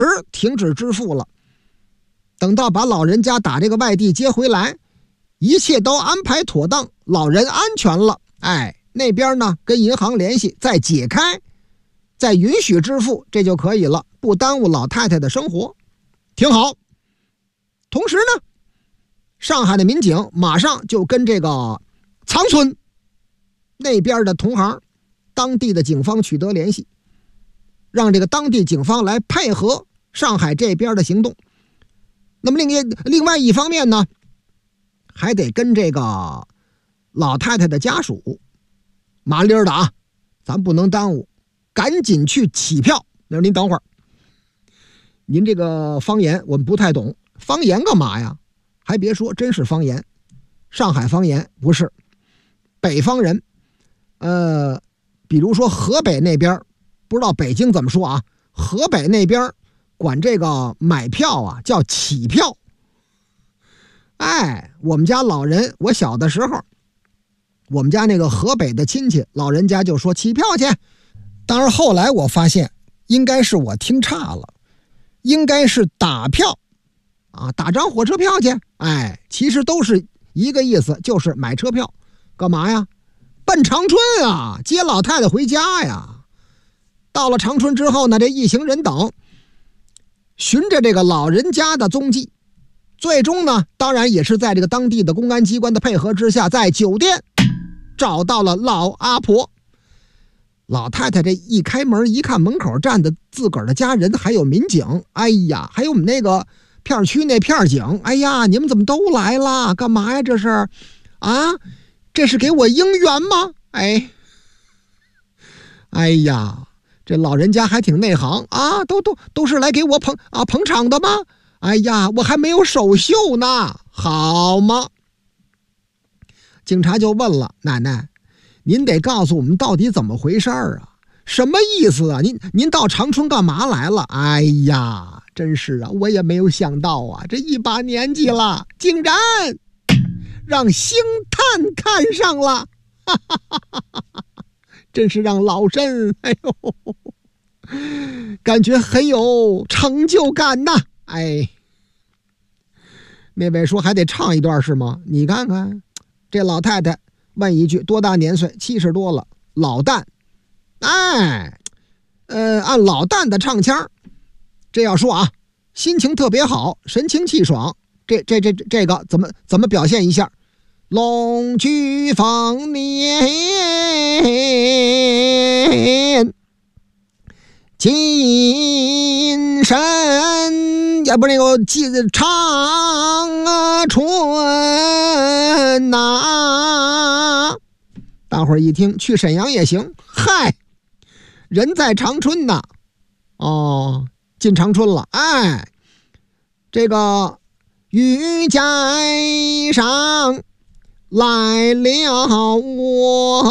停止支付了。等到把老人家打这个外地接回来，一切都安排妥当，老人安全了，那边呢跟银行联系，再解开，再允许支付，这就可以了，不耽误老太太的生活，挺好。同时呢，上海的民警马上就跟这个长春那边的同行，当地的警方取得联系，让这个当地警方来配合上海这边的行动。那么另外一方面呢，还得跟这个老太太的家属麻利儿的啊，咱不能耽误，赶紧去起票。您等会儿，您这个方言我们不太懂，方言干嘛呀？还别说，真是方言，上海方言不是北方人。比如说河北那边，不知道北京怎么说啊？河北那边管这个买票啊叫起票。我们家老人，我小的时候，我们家那个河北的亲戚老人家就说起票去。当然后来我发现应该是我听差了，应该是打票啊，打张火车票去。其实都是一个意思，就是买车票。干嘛呀？奔长春啊，接老太太回家呀。到了长春之后呢，这一行人等循着这个老人家的踪迹，最终呢，当然也是在这个当地的公安机关的配合之下，在酒店找到了老阿婆。老太太这一开门一看，门口站的自个儿的家人，还有民警，还有我们那个片区那片警，你们怎么都来了？干嘛呀？这是啊？这是给我应援吗？这老人家还挺内行啊，都是来给我捧场的吗？我还没有首秀呢，好吗？警察就问了，奶奶，您得告诉我们到底怎么回事啊？什么意思啊？您到长春干嘛来了？真是啊，我也没有想到啊，这一把年纪了，竟然让星探看上了，真是让老身感觉很有成就感呐。那位说还得唱一段是吗？你看看这老太太问一句，多大年岁？70多了，老旦。按老旦的唱腔，这要说啊，心情特别好，神清气爽。这个怎么表现一下？龙居丰年，金山也不是那个长春呐。大伙儿一听，去沈阳也行。人在长春呐，进长春了。这个玉阶上来了我